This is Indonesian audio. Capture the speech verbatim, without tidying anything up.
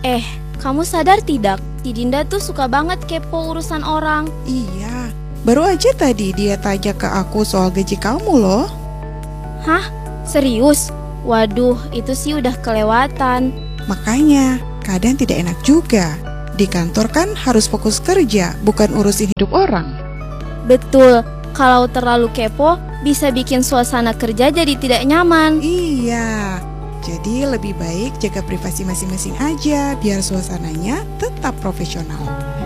Eh, kamu sadar tidak? Di Dinda tuh suka banget kepo urusan orang. Iya, baru aja tadi dia tanya ke aku soal gaji kamu loh. Hah? Serius? Waduh, itu sih udah kelewatan. Makanya, kadang tidak enak juga. Di kantor kan harus fokus kerja, bukan urusin hidup orang. Betul, kalau terlalu kepo bisa bikin suasana kerja jadi tidak nyaman. Iya, jadi lebih baik jaga privasi masing-masing aja biar suasananya tetap profesional.